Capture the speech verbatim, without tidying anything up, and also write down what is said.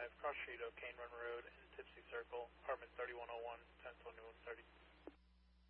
five, cross street O'Kane Run Road, Tipsy Circle, apartment